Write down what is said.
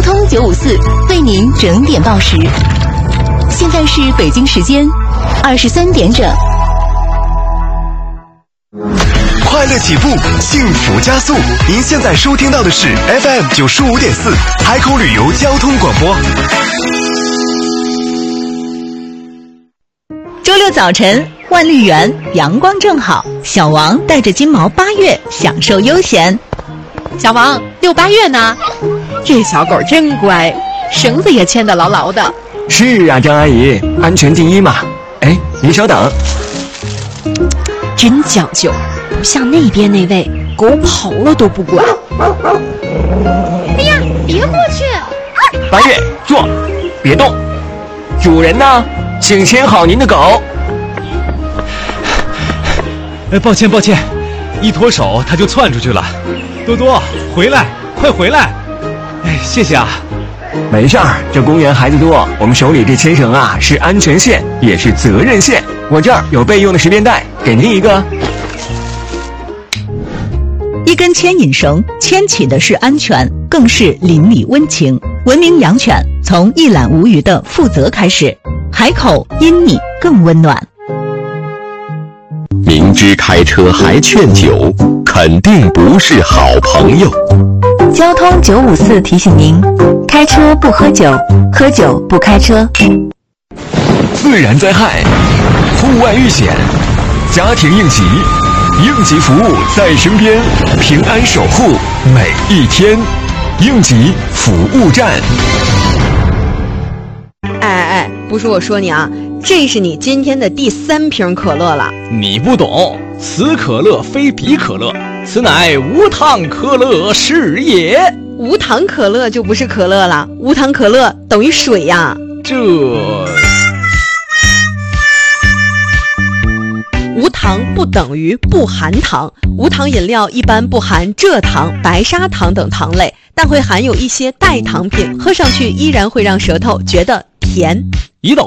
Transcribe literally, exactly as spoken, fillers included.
通九五四为您整点报时。现在是北京时间二十三点整。 快乐起步，幸福加速。您现在收听到的是 F M 九十五点四海口旅游交通广播。 周六早晨，万绿园阳光正好，小王带着金毛八月享受悠闲。 小王，遛八月呢？这小狗真乖，绳子也牵得牢牢的。 是啊，张阿姨，安全第一嘛。哎，您稍等。 真讲究，不像那边那位，狗跑了都不管。 哎呀，别过去！ 八月，坐，别动。主人呢？请牵好您的狗。 哎，抱歉抱歉，一脱手它就窜出去了。多多，回来，快回来！哎，谢谢啊。 没事儿，这公园孩子多，我们手里这牵绳啊是安全线，也是责任线。我这儿有备用的十便带，给您一个。 一根牵引绳，牵起的是安全，更是邻里温情。文明养犬，从一览无余的负责开始。海口因你更温暖。 明知开车还劝酒，肯定不是好朋友。 交通九五四提醒您：开车不喝酒，喝酒不开车。 自然灾害、户外遇险、家庭应急，应急服务在身边，平安守护每一天。应急服务站。 哎哎哎，不是我说你啊，这是你今天的第三瓶可乐了。 你不懂，此可乐非彼可乐，此乃无糖可乐是也。 无糖可乐就不是可乐了，无糖可乐等于水呀。 这无糖不等于不含糖，无糖饮料一般不含蔗糖、白砂糖等糖类，但会含有一些代糖品，喝上去依然会让舌头觉得甜。 一到